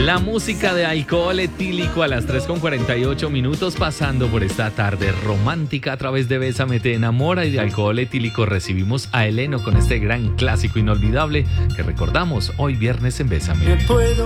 La música de alcohol etílico a las 3:48 pasando por esta tarde romántica a través de Bésame Te Enamora, y de alcohol etílico recibimos a Eleno con este gran clásico inolvidable que recordamos hoy viernes en Bésame. Me puedo